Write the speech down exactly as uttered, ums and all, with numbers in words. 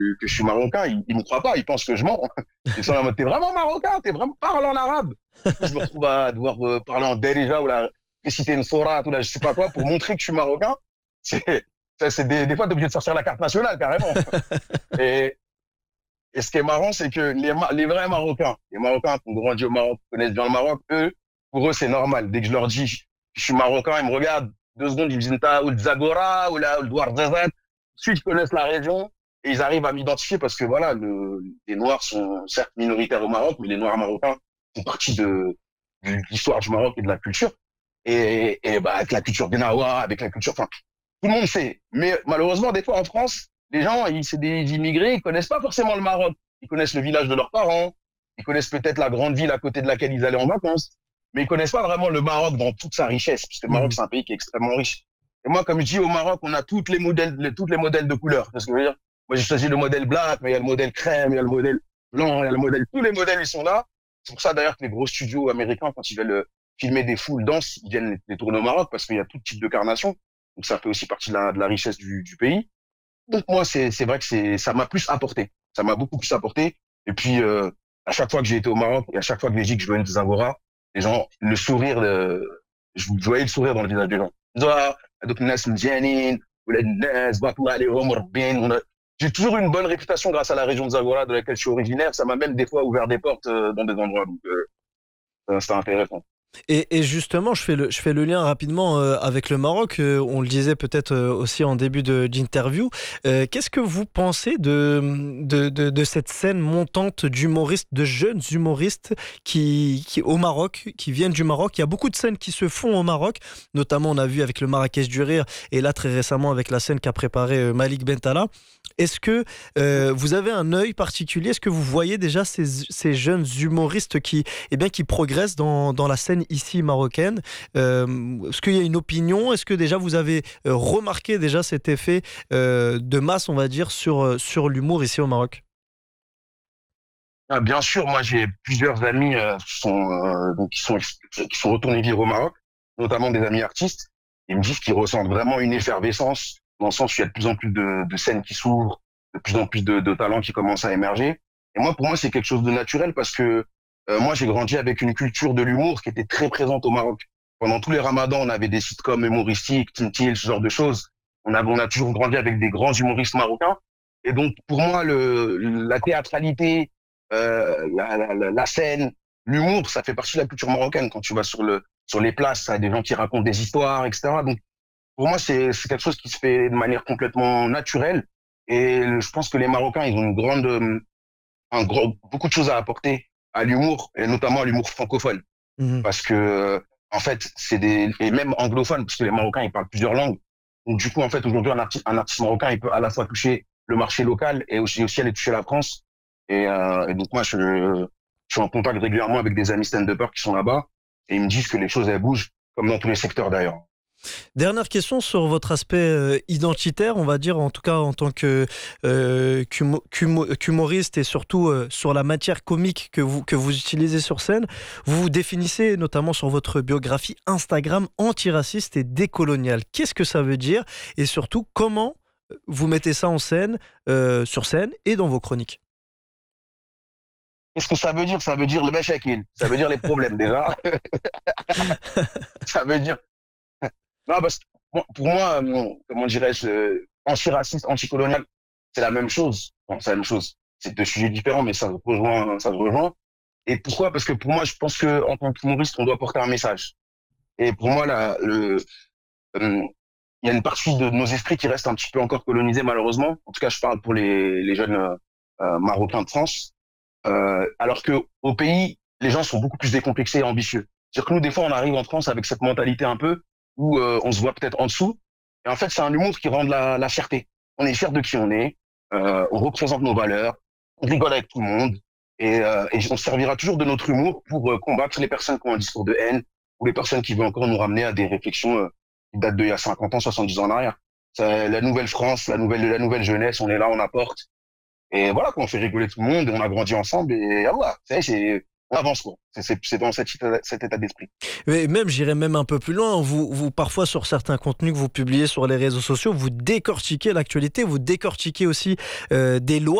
que je suis marocain, ils, ils me croient pas, ils pensent que je mens. Ils sont en mode, t'es vraiment marocain, t'es vraiment parle en arabe. Du coup, je me retrouve à devoir euh, parler en derija ou la réciter une sourate ou là, je sais pas quoi pour montrer que je suis marocain. C'est, ça, c'est des, des fois, t'es obligé de sortir la carte nationale, carrément. Et, et ce qui est marrant, c'est que les, les vrais Marocains, les Marocains qui ont grandi au Maroc, qui connaissent bien le Maroc, eux, pour eux, c'est normal. Dès que je leur dis, je suis marocain, ils me regardent deux secondes, ils me disent, t'as ou le Zagora, ou la, ou le Douarzazate. Ensuite, ils connaissent la région et ils arrivent à m'identifier parce que voilà, le, les Noirs sont certes minoritaires au Maroc, mais les Noirs marocains font partie de, de l'histoire du Maroc et de la culture. Et, et bah, avec la culture Gnawa, avec la culture, enfin, tout le monde sait. Mais malheureusement, des fois en France, les gens, ils, c'est des immigrés, ils connaissent pas forcément le Maroc. Ils connaissent le village de leurs parents, ils connaissent peut-être la grande ville à côté de laquelle ils allaient en vacances, mais ils connaissent pas vraiment le Maroc dans toute sa richesse, puisque le Maroc, Mhm. c'est un pays qui est extrêmement riche. Et moi, comme je dis, au Maroc, on a toutes les modèles, les, toutes les modèles de couleurs. C'est ce que je veux dire. Moi, j'ai choisi le modèle black, mais il y a le modèle crème, il y a le modèle blanc, il y a le modèle, tous les modèles, ils sont là. C'est pour ça, d'ailleurs, que les gros studios américains, quand ils veulent euh, filmer des foules danse, ils viennent les, les tourner au Maroc parce qu'il y a tout type de carnation. Donc, ça fait aussi partie de la, de la richesse du, du pays. Donc, moi, c'est, c'est vrai que c'est, ça m'a plus apporté. Ça m'a beaucoup plus apporté. Et puis, euh, à chaque fois que j'ai été au Maroc et à chaque fois que j'ai dit que je venais de Zagora, les gens, le sourire, de, je voyais le sourire dans le visage des gens. Ah, donc, الناس مزيانين, ولا الناس بارك الله عليهم مربين. On a- J'ai toujours eu une bonne réputation grâce à la région de Zagora, de laquelle je suis originaire. Ça m'a même des fois ouvert des portes euh, dans des endroits. Donc, euh, ça, c'était intéressant. Et, et justement, je fais le, je fais le lien rapidement euh, avec le Maroc. Euh, on le disait peut-être euh, aussi en début de, d'interview. Euh, qu'est-ce que vous pensez de, de, de, de cette scène montante d'humoristes, de jeunes humoristes qui, qui, au Maroc, qui viennent du Maroc? Il y a beaucoup de scènes qui se font au Maroc. Notamment, on a vu avec le Marrakech du Rire et là, très récemment, avec la scène qu'a préparée euh, Malik Bentala. Est-ce que euh, vous avez un œil particulier? Est-ce que vous voyez déjà ces, ces jeunes humoristes qui, eh bien, qui progressent dans, dans la scène ici marocaine? euh, Est-ce qu'il y a une opinion? Est-ce que déjà vous avez euh, remarqué déjà cet effet euh, de masse, on va dire, sur, euh, sur l'humour ici au Maroc? Ah, bien sûr, moi j'ai plusieurs amis euh, qui sont euh, donc qui sont qui sont retournés vivre au Maroc, notamment des amis artistes. Ils me disent qu'ils ressentent vraiment une effervescence dans le sens où il y a de plus en plus de, de scènes qui s'ouvrent, de plus en plus de, de talents qui commencent à émerger. Et moi, pour moi, c'est quelque chose de naturel parce que euh, moi j'ai grandi avec une culture de l'humour qui était très présente au Maroc. Pendant tous les Ramadans, on avait des sitcoms humoristiques, Tintil, ce genre de choses. On a on a toujours grandi avec des grands humoristes marocains. Et donc pour moi, le la théâtralité euh, la, la, la scène, l'humour, ça fait partie de la culture marocaine. Quand tu vas sur le sur les places, ça a des gens qui racontent des histoires, et cetera. Donc pour moi, c'est c'est quelque chose qui se fait de manière complètement naturelle. Et je pense que les Marocains, ils ont une grande, euh, un gros, beaucoup de choses à apporter à l'humour, et notamment à l'humour francophone, Mhm. parce que euh, en fait, c'est des et même anglophones, parce que les Marocains, ils parlent plusieurs langues. Donc du coup, en fait, aujourd'hui, un artiste, un artiste marocain, il peut à la fois toucher le marché local et aussi, aussi aller toucher la France. Et, euh, et donc moi, je, je suis en contact régulièrement avec des amis stand-uppers qui sont là-bas et ils me disent que les choses elles bougent, comme dans tous les secteurs d'ailleurs. Dernière question sur votre aspect euh, identitaire, on va dire, en tout cas en tant que euh, qu'humo- qu'humo- qu'humoriste et surtout euh, sur la matière comique que vous, que vous utilisez sur scène. Vous vous définissez notamment sur votre biographie Instagram antiraciste et décolonial. Qu'est-ce que ça veut dire? Et surtout, comment vous mettez ça en scène, euh, sur scène et dans vos chroniques? Qu'est-ce que ça veut dire? Ça veut dire le mashakil, ça veut dire les problèmes déjà. Ça veut dire non parce que bon, pour moi, euh, comment dirais-je, euh, antiraciste, anticolonial, c'est la même chose. Bon, c'est la même chose. C'est deux sujets différents, mais ça se rejoint, ça se rejoint. Et pourquoi? Parce que pour moi, je pense que en tant qu'humoriste, on doit porter un message. Et pour moi, là, le, euh, il y a une partie de nos esprits qui reste un petit peu encore colonisée, malheureusement. En tout cas, je parle pour les, les jeunes euh, euh, Marocains de France. Euh, alors que au pays, les gens sont beaucoup plus décomplexés et ambitieux. C'est-à-dire que nous, des fois, on arrive en France avec cette mentalité un peu où euh, on se voit peut-être en dessous. Et en fait, c'est un humour qui rend de la, la fierté. On est fier de qui on est. Euh, on représente nos valeurs. On rigole avec tout le monde. Et, euh, et on servira toujours de notre humour pour euh, combattre les personnes qui ont un discours de haine ou les personnes qui veulent encore nous ramener à des réflexions euh, qui datent d'il y a cinquante ans, soixante-dix ans en arrière. C'est la nouvelle France, la nouvelle, la nouvelle jeunesse, on est là, on apporte. Et voilà, quoi, on fait rigoler tout le monde, on a grandi ensemble et Allah, c'est, c'est, avance quoi. C'est c'est- c'est dans cet état, cet état d'esprit. Mais même, j'irais même un peu plus loin. Vous, vous, parfois, sur certains contenus que vous publiez sur les réseaux sociaux, vous décortiquez l'actualité, vous décortiquez aussi euh, des lois.